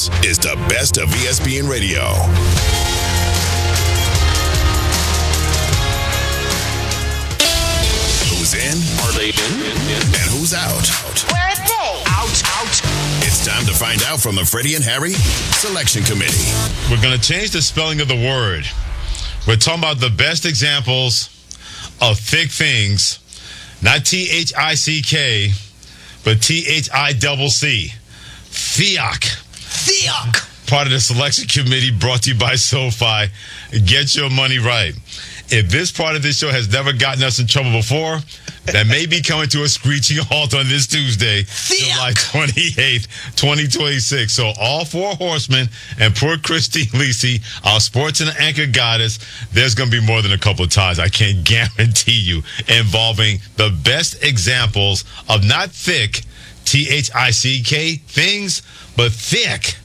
This is the best of ESPN Radio. Who's in? Are they in? And who's out? Where are they? Out. It's time to find out from the Freddie and Harry Selection Committee. We're going to change the spelling of the word. We're talking about the best examples of thick things, not T-H-I-C-K, but T-H-I-double-C. Thick. Part of the Selection Committee brought to you by SoFi. Get your money right. If this part of this show has never gotten us in trouble before, that may be coming to a screeching halt on this Tuesday, July 28th, 2026. So all four horsemen and poor Christine Lisi, our sports and anchor goddess, there's going to be more than a couple of times, I can guarantee you, involving the best examples of not thick, T-H-I-C-K things, but thick.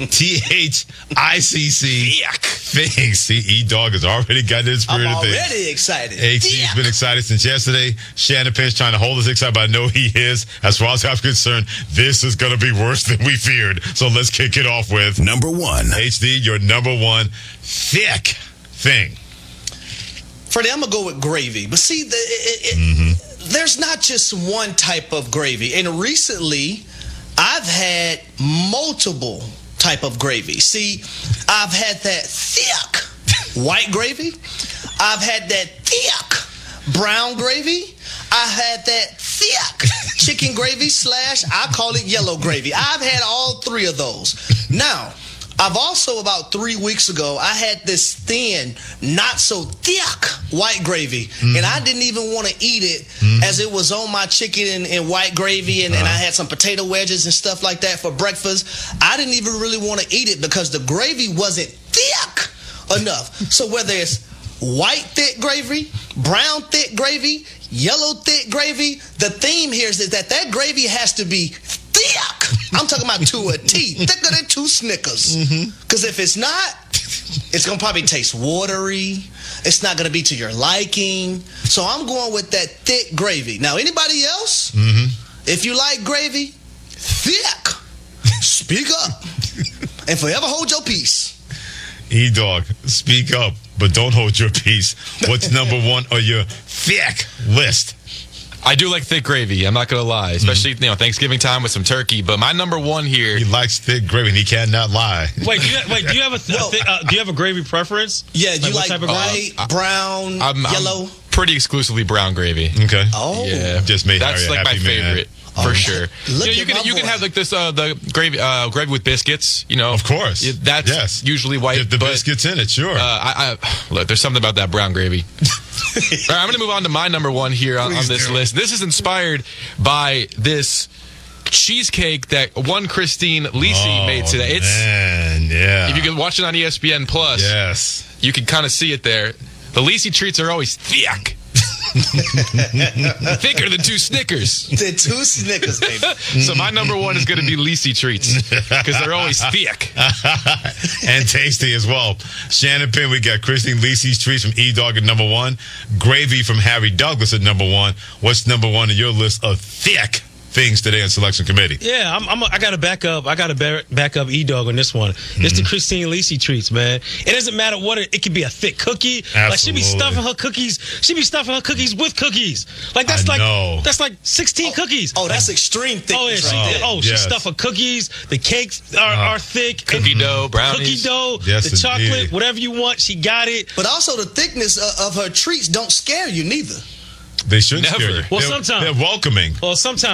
T-H-I-C-C. Things. See, E-Dog has already gotten in the spirit of things. I'm already excited. HC's been excited since yesterday. Shannon Penn's trying to hold us excited, but I know he is. As far as I'm concerned, this is going to be worse than we feared. So let's kick it off with number one. HD, your number one thick thing. Freddie, I'm going to go with gravy. But see, there's not just one type of gravy. And recently, I've had multiple type of gravy. See, I've had that thick white gravy. I've had that thick brown gravy. I had that thick chicken gravy / I call it yellow gravy. I've had all three of those. Now, I've also, about 3 weeks ago, I had this thin, not so thick white gravy, and I didn't even want to eat it as it was on my chicken and white gravy, and I had some potato wedges and stuff like that for breakfast. I didn't even really want to eat it because the gravy wasn't thick enough. So whether it's white thick gravy, brown thick gravy, yellow thick gravy, the theme here is that gravy has to be thick. I'm talking about to a T, thicker than two Snickers. Because if it's not, it's going to probably taste watery. It's not going to be to your liking. So I'm going with that thick gravy. Now, anybody else, if you like gravy, thick, speak up and forever hold your peace. E-Dog, speak up, but don't hold your peace. What's number one on your thick list? I do like thick gravy. I'm not going to lie, especially Thanksgiving time with some turkey. But my number one here, He likes thick gravy, and he cannot lie. Do you have a gravy preference? Yeah, do you what like type of white, brown, yellow? I'm pretty exclusively brown gravy. Okay. Oh, Yeah, Just made that's Harry a like my happy man. favorite. For sure. You at my can boy. have like this the gravy with biscuits. Of course. That's usually white. If the but, biscuits in it, sure. Look, there's something about that brown gravy. All right, I'm going to move on to my number one here on this list. This is inspired by this cheesecake that one Christine Lisi made today. If you can watch it on ESPN Plus, yes, you can kind of see it there. The Lisi treats are always thick. Thicker than two Snickers. The two Snickers, baby. So my number one is going to be Lisi treats because they're always thick and tasty as well. Shannon Penn, we got Christine Lisi's treats from E-Dog at number one. Gravy from Harry Douglas at number one. What's number one on your list of thick things today on Selection Committee? Yeah, I got to back up. I got to back up E-Dog on this one. It's the Christine Lisi treats, man. It doesn't matter what it could be a thick cookie. Absolutely. Like she be stuffing her cookies. She be stuffing her cookies with cookies. Like that's like 16 cookies. Oh, that's extreme thickness right there. She stuff her cookies. The cakes are thick. Cookie dough, brownies. Cookie dough, Yes, the chocolate, indeed. whatever you want, she got it. But also the thickness of her treats don't scare you neither. They shouldn't Never. scare you. Well, They're sometimes. welcoming. Well, sometimes.